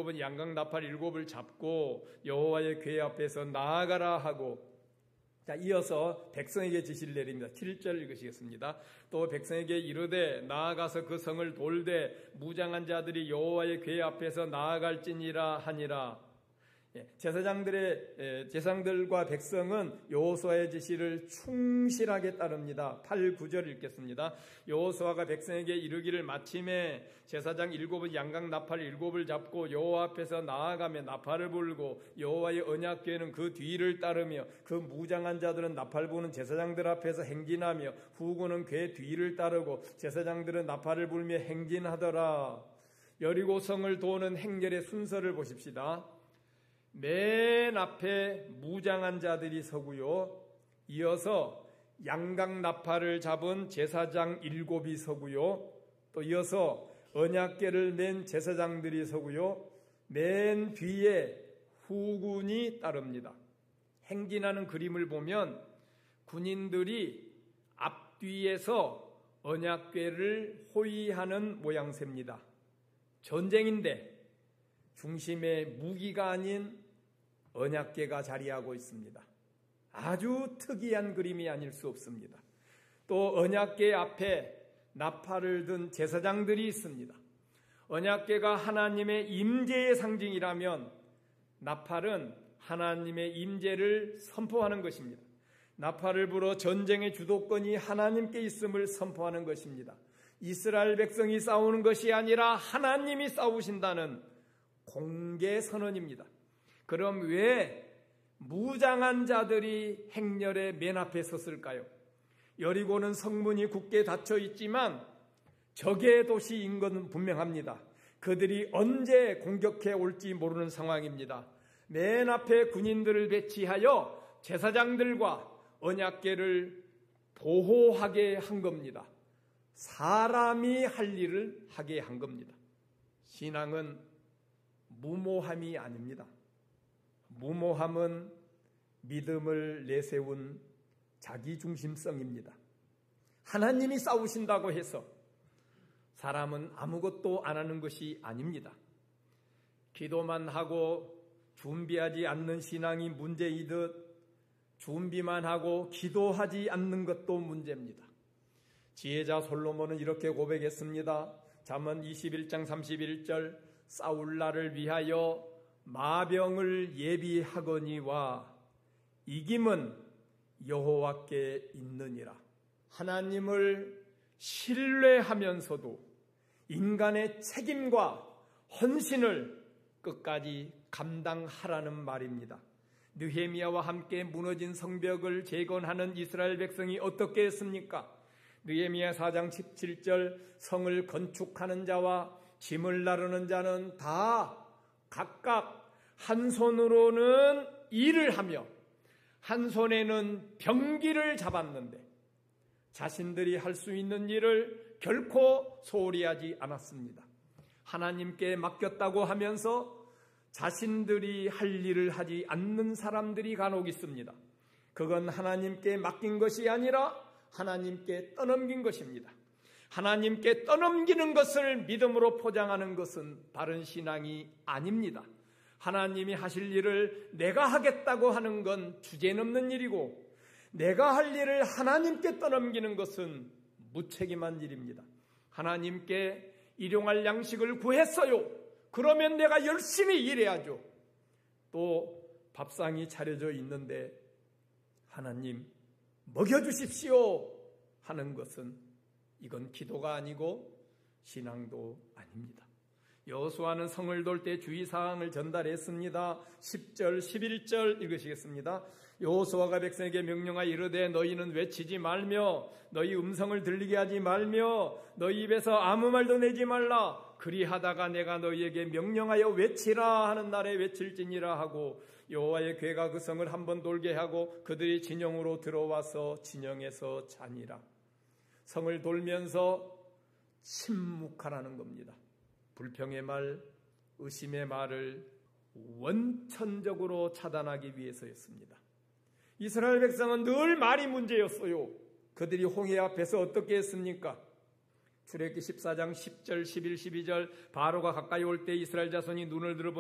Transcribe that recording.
7은 양각 나팔 7을 잡고 여호와의 궤 앞에서 나아가라 하고, 자, 이어서 백성에게 지시를 내립니다. 7절 읽으시겠습니다. 또 백성에게 이르되 나아가서 그 성을 돌되 무장한 자들이 여호와의 궤 앞에서 나아갈지니라 하니라. 제사장들과 백성은 여호수아의 지시를 충실하게 따릅니다. 8, 9절 읽겠습니다. 여호수아가 백성에게 이르기를 마침에 제사장 7은 양각 나팔 7을 잡고 여호와 앞에서 나아가며 나팔을 불고 여호와의 언약궤는 그 뒤를 따르며 그 무장한 자들은 나팔 부는 제사장들 앞에서 행진하며 후군은 궤 뒤를 따르고 제사장들은 나팔을 불며 행진하더라. 여리고성을 도는 행렬의 순서를 보십시다. 맨 앞에 무장한 자들이 서고요. 이어서 양각 나팔을 잡은 제사장 7이 서고요. 또 이어서 언약궤를 맨 제사장들이 서고요. 맨 뒤에 후군이 따릅니다. 행진하는 그림을 보면 군인들이 앞뒤에서 언약궤를 호위하는 모양새입니다. 전쟁인데 중심에 무기가 아닌 언약궤가 자리하고 있습니다. 아주 특이한 그림이 아닐 수 없습니다. 또 언약궤 앞에 나팔을 든 제사장들이 있습니다. 언약궤가 하나님의 임재의 상징이라면 나팔은 하나님의 임재를 선포하는 것입니다. 나팔을 불어 전쟁의 주도권이 하나님께 있음을 선포하는 것입니다. 이스라엘 백성이 싸우는 것이 아니라 하나님이 싸우신다는 공개 선언입니다. 그럼 왜 무장한 자들이 행렬의 맨 앞에 섰을까요? 여리고는 성문이 굳게 닫혀 있지만 적의 도시인 것은 분명합니다. 그들이 언제 공격해 올지 모르는 상황입니다. 맨 앞에 군인들을 배치하여 제사장들과 언약궤를 보호하게 한 겁니다. 사람이 할 일을 하게 한 겁니다. 신앙은 무모함이 아닙니다. 무모함은 믿음을 내세운 자기중심성입니다. 하나님이 싸우신다고 해서 사람은 아무것도 안 하는 것이 아닙니다. 기도만 하고 준비하지 않는 신앙이 문제이듯 준비만 하고 기도하지 않는 것도 문제입니다. 지혜자 솔로몬은 이렇게 고백했습니다. 잠언 21장 31절 싸울 날을 위하여 마병을 예비하거니와 이김은 여호와께 있느니라. 하나님을 신뢰하면서도 인간의 책임과 헌신을 끝까지 감당하라는 말입니다. 느헤미야와 함께 무너진 성벽을 재건하는 이스라엘 백성이 어떻게 했습니까? 느헤미야 4장 17절 성을 건축하는 자와 짐을 나르는 자는 다 각각 한 손으로는 일을 하며 한 손에는 병기를 잡았는데 자신들이 할 수 있는 일을 결코 소홀히 하지 않았습니다. 하나님께 맡겼다고 하면서 자신들이 할 일을 하지 않는 사람들이 간혹 있습니다. 그건 하나님께 맡긴 것이 아니라 하나님께 떠넘긴 것입니다. 하나님께 떠넘기는 것을 믿음으로 포장하는 것은 바른 신앙이 아닙니다. 하나님이 하실 일을 내가 하겠다고 하는 건 주제넘는 일이고 내가 할 일을 하나님께 떠넘기는 것은 무책임한 일입니다. 하나님께 일용할 양식을 구했어요. 그러면 내가 열심히 일해야죠. 또 밥상이 차려져 있는데 하나님 먹여주십시오 하는 것은 이건 기도가 아니고 신앙도 아닙니다. 여호수아는 성을 돌 때 주의사항을 전달했습니다. 10절 11절 읽으시겠습니다. 여호수아가 백성에게 명령하여 이르되 너희는 외치지 말며 너희 음성을 들리게 하지 말며 너희 입에서 아무 말도 내지 말라. 그리하다가 내가 너희에게 명령하여 외치라 하는 날에 외칠지니라 하고 여호와의 궤가 그 성을 한번 돌게 하고 그들이 진영으로 들어와서 진영에서 자니라. 성을 돌면서 침묵하라는 겁니다. 불평의 말, 의심의 말을 원천적으로 차단하기 위해서였습니다. 이스라엘 백성은 늘 말이 문제였어요. 그들이 홍해 앞에서 어떻게 했습니까? 출애굽기 14장 10절, 11, 12절 바로가 가까이 올 때 이스라엘 자손이 눈을 들어